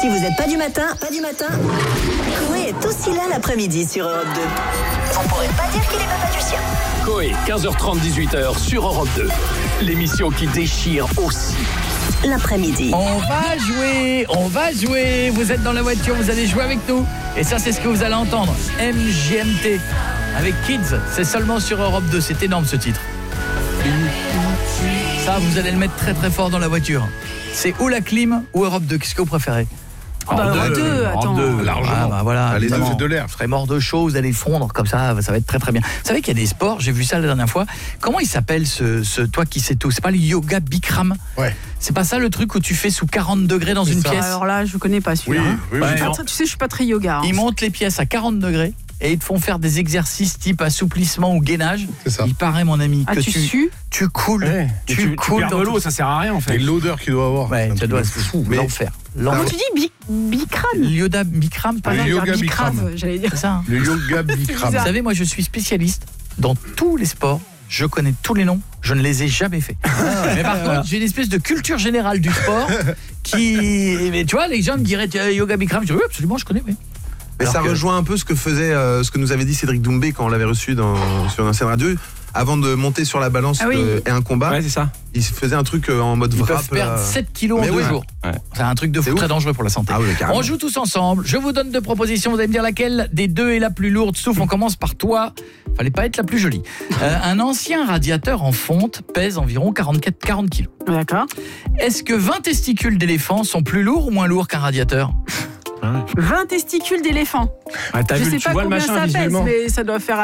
Si vous n'êtes pas du matin, Coé est aussi là l'après-midi sur Europe 2. On pourrait pas dire qu'il est papa du sien. Coé, 15h30, 18h sur Europe 2. L'émission qui déchire aussi l'après-midi. On va jouer. Vous êtes dans la voiture, vous allez jouer avec nous. Et ça, c'est ce que vous allez entendre. MGMT avec Kids, c'est seulement sur Europe 2. C'est énorme ce titre. Ça, vous allez le mettre très très fort dans la voiture. C'est ou la clim ou Europe 2. Qu'est-ce que vous préférez? Europe 2, attends. Largement. Ah bah voilà, les deux, c'est de l'air. Vous serez mort de chaud, vous allez fondre comme ça va être très très bien. Vous savez qu'il y a des sports, j'ai vu ça la dernière fois. Comment il s'appelle ce toi qui sais tout? C'est pas le yoga Bikram? Ouais. C'est pas ça le truc où tu fais sous 40 degrés dans une pièce? Alors là, je connais pas celui-là. Oui. Tu sais, je suis pas très yoga. Ils montent les pièces à 40 degrés et ils te font faire des exercices type assouplissement ou gainage. C'est ça. Il paraît, mon ami, que tu sues, tu coules. Ouais. Tu coules perds de l'eau, ça sert à rien en fait. Et l'odeur qu'il doit avoir. Ouais, ça doit être fou. Mais L'enfer. Comment tu dis Bikram? Yoga Bikram, pas Le mal. yoga Bikram, Bikram. j'allais dire. C'est ça, hein. Le yoga Bikram. Vous savez, moi je suis spécialiste dans tous les sports. Je connais tous les noms, je ne les ai jamais faits. Mais par contre, j'ai une espèce de culture générale du sport qui... Mais tu vois, les gens me diraient yoga Bikram, je dis oui, absolument, je connais, oui. Mais ça rejoint un peu ce que nous avait dit Cédric Doumbé quand on l'avait reçu sur une ancienne radio. Avant de monter sur la balance et un combat, ouais, c'est ça. il faisait un truc en mode Ils wrap. peuvent perdre 7 kilos en 2 jours. Ouais. C'est un truc de fou, très dangereux pour la santé. Ah oui, carrément. On joue tous ensemble. Je vous donne 2 propositions. Vous allez me dire laquelle des 2 est la plus lourde. Sauf, on commence par toi. Fallait pas être la plus jolie. Un ancien radiateur en fonte pèse environ 40 kilos. D'accord. Est-ce que 20 testicules d'éléphant sont plus lourds ou moins lourds qu'un radiateur? 20 testicules d'éléphant. Ah, t'as Je vu, sais tu pas vois le combien machin ça pèse, visuellement. mais ça doit faire,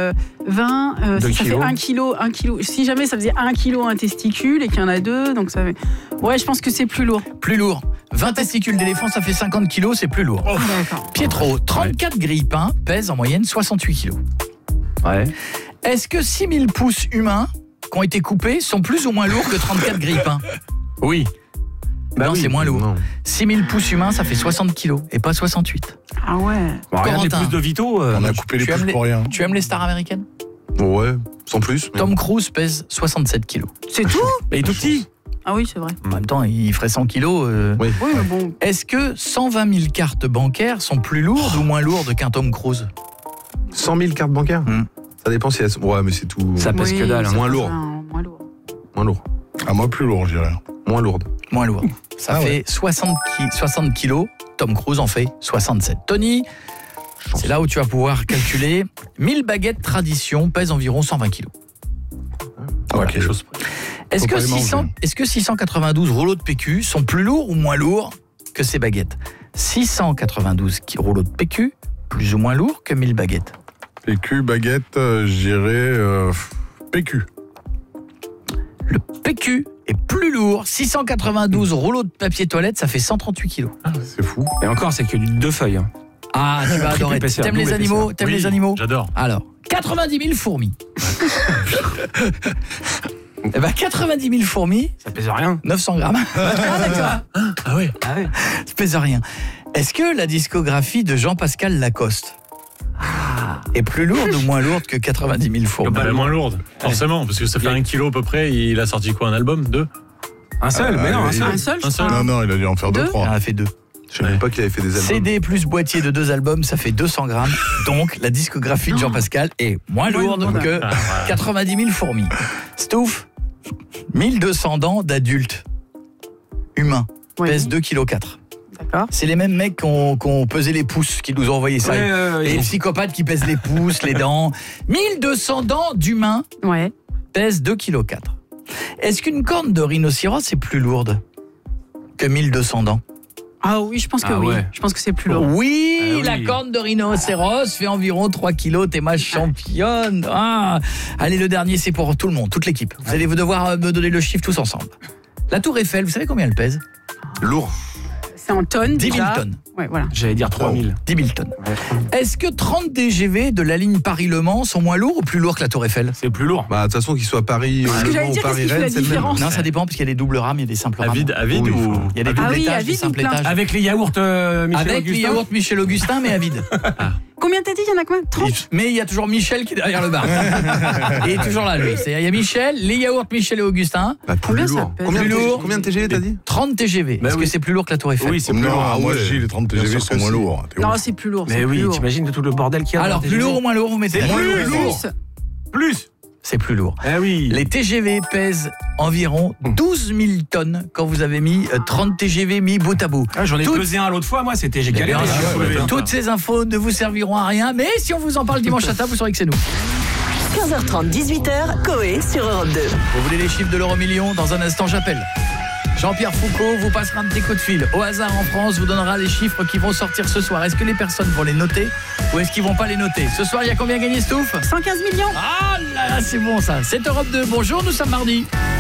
20, ça fait 1 kilo. Si jamais ça faisait 1 kilo un testicule et qu'il y en a 2, donc ça fait... Ouais, je pense que c'est plus lourd. Plus lourd. 20 testicules d'éléphant, ça fait 50 kilos, c'est plus lourd. D'accord. Pietro, 34 grille-pains pèsent en moyenne 68 kilos. Ouais. Est-ce que 6000 pouces humains qui ont été coupés sont plus ou moins lourds que 34 grille-pains? Oui. Non, c'est moins lourd. Non. 6000 pouces humains, ça fait 60 kilos et pas 68. Ah ouais. Bon, regarde les Corentin. pouces de Vito. On a coupé les pouces pour rien. Tu aimes les stars américaines? Ouais, sans plus. mais- Tom Cruise pèse 67 kilos. C'est tout? Mais il est tout petit. Ah oui, c'est vrai. En même temps, il ferait 100 kilos. Oui. Oui, mais bon. Est-ce que 120 000 cartes bancaires sont plus lourdes ou moins lourdes qu'un Tom Cruise? 100 000 cartes bancaires. Ça dépend si elles... Ouais, mais c'est tout. Ça pèse que dalle. c'est Moins pas lourd. ça, moins lourd. Moins lourd. Ah, moi, plus lourd, je dirais. Moins lourde. Moins lourd. Ça fait 60 kilos. Tom Cruise en fait 67. Tony, c'est là où tu vas pouvoir calculer. 1000 baguettes tradition pèsent environ 120 kilos. Voilà. Ok. Est-ce Faut que, pas les manger. est-ce que 692 rouleaux de PQ sont plus lourds ou moins lourds que ces baguettes? 692 rouleaux de PQ, plus ou moins lourds que 1000 baguettes. PQ, baguette, je dirais PQ. Le PQ est plus lourd. 692 rouleaux de papier toilette, ça fait 138 kilos. C'est fou. Et encore, c'est que 2 feuilles. Hein. Ah, tu vas adorer. épaisseur, T'aimes les double animaux? épaisseur. T'aimes Oui, les animaux? J'adore. Alors, 90 000 fourmis. Eh ben, 90 000 fourmis, Ça pèse rien. 900 grammes. Ah, d'accord. Ah ouais. Ça pèse rien. Est-ce que la discographie de Jean-Pascal Lacoste est plus lourde ou moins lourde que 90 000 fourmis? Elle est moins lourde, forcément, parce que ça fait 1 kilo à peu près. Il a sorti quoi, un album? 2? Un seul, mais non, un seul. Un seul, je Un seul. crois. Non, il a dû en faire 2, Deux 3. Il en a fait 2. Je savais pas qu'il avait fait des albums. CD plus boîtier de 2 albums, ça fait 200 grammes. Donc, la discographie de Jean-Pascal est moins lourde que 90 000 fourmis. Stouff, 1200 dents d'adultes humains Oui. pèsent 2,4 kg. D'accord. C'est les mêmes mecs qui ont pesé les pouces qui nous ont envoyé ça. Les psychopathes qui pèsent les pouces, les dents. 1200 dents d'humains Ouais. pèsent 2,4 kg. Est-ce qu'une corne de rhinocéros est plus lourde que 1200 dents? Ah oui, je pense que Ah oui. ouais. Je pense que c'est plus lourd. Oui, Ah oui. la corne de rhinocéros fait environ 3 kilos, t'es ma championne. Ah. Allez, le dernier, c'est pour tout le monde, toute l'équipe. Vous allez devoir me donner le chiffre tous ensemble. La tour Eiffel, vous savez combien elle pèse? Lourd. C'est en tonnes 10 000 déjà. tonnes. Ouais, voilà. J'allais dire 3000. 10 000 tonnes. Est-ce que 30 DGV de la ligne Paris-Le Mans sont moins lourds ou plus lourds que la tour Eiffel? C'est plus lourd. Bah, de toute façon, qu'il soit Paris, que Le j'allais Mans ou dire, qu'est-ce qui fait la Paris-Rennes, c'est le même. différence? Non, ça dépend, parce qu'il y a des doubles rames, il y a des simples rames. À vide Oui, ou... Il y a des doubles Ah oui, à étages, des vide ou simples plein? étages. Avec les yaourts Michel Avec les Augustin. yaourts Michel Augustin, mais à vide. Combien t'as dit, il y en a combien? 30? Mais il y a toujours Michel qui est derrière le bar. Il est toujours là, lui. Il y a Michel, les yaourts Michel et Augustin. Plus lourd. Combien de TGV t'as dit? 30 TGV. Est-ce que c'est plus lourd que la Tour Eiffel? Oui, c'est plus lourd. Moi, je dis les 30 TGV sont moins lourds. Non, c'est plus lourd. Mais oui, t'imagines tout le bordel qu'il y a. Alors, plus lourd ou moins lourd, vous mettez? Plus. C'est plus lourd. Eh oui. Les TGV pèsent environ 12 000 tonnes quand vous avez mis 30 TGV mis bout à bout. J'en ai pesé un l'autre fois, moi, j'ai galéré. Toutes ces infos ne vous serviront à rien, mais si on vous en parle dimanche matin, vous saurez que c'est nous. 15h30, 18h, Coé sur Europe 2. Vous voulez les chiffres de l'euro-million? Dans un instant, j'appelle Jean-Pierre Foucault, vous passera un petit coup de fil. Au hasard en France, vous donnera les chiffres qui vont sortir ce soir. Est-ce que les personnes vont les noter ou est-ce qu'ils vont pas les noter? Ce soir, il y a combien gagné, Stouff? 115 millions. Ah là là, c'est bon ça. C'est Europe 2. Bonjour, nous sommes mardi.